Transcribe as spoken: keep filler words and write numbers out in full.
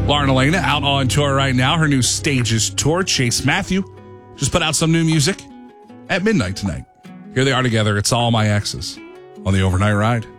Lauren Elena out on tour right now. Her new Stages tour. Chase Matthew just put out some new music at midnight tonight. Here they are together. It's All My Exes on the Overnight Ride.